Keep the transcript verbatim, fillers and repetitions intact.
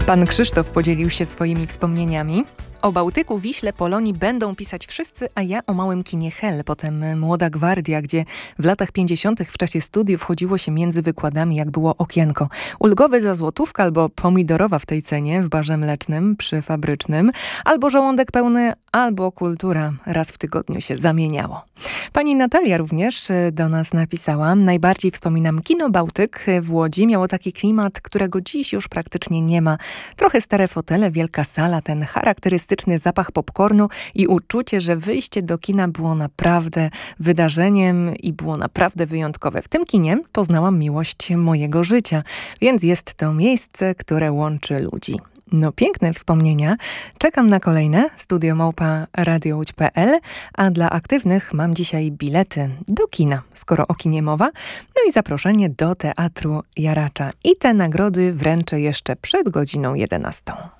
Pan Krzysztof podzielił się swoimi wspomnieniami. O Bałtyku, Wiśle, Polonii będą pisać wszyscy, a ja o małym kinie Hel, potem Młoda Gwardia, gdzie w latach pięćdziesiątych w czasie studiów chodziło się między wykładami, jak było okienko. Ulgowy za złotówkę albo pomidorowa w tej cenie w barze mlecznym przy Fabrycznym, albo żołądek pełny, albo kultura. Raz w tygodniu się zamieniało. Pani Natalia również do nas napisała: najbardziej wspominam kino Bałtyk w Łodzi. Miało taki klimat, którego dziś już praktycznie nie ma. Trochę stare fotele, wielka sala, ten charakterystyczny zapach popcornu i uczucie, że wyjście do kina było naprawdę wydarzeniem i było naprawdę wyjątkowe. W tym kinie poznałam miłość mojego życia, więc jest to miejsce, które łączy ludzi. No piękne wspomnienia. Czekam na kolejne. Studio małpa radiołódź kropka pe el, a dla aktywnych mam dzisiaj bilety do kina, skoro o kinie mowa, no i zaproszenie do Teatru Jaracza. I te nagrody wręczę jeszcze przed godziną jedenastą.